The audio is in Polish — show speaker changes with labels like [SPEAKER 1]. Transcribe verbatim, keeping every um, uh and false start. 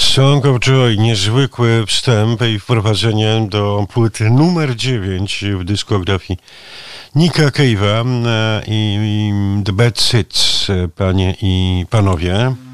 [SPEAKER 1] Song of Joy, niezwykły wstęp i wprowadzenie do płyty numer dziewięć w dyskografii Nicka Cave'a i The Bad Seeds, panie i panowie.